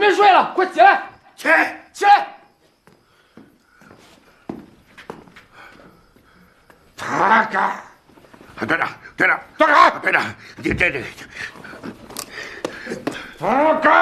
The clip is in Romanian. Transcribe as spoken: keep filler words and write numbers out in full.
别睡了，快起来！ 起起来！ 他干！队长，队长， 站岗！ 队长，这这这， 站岗！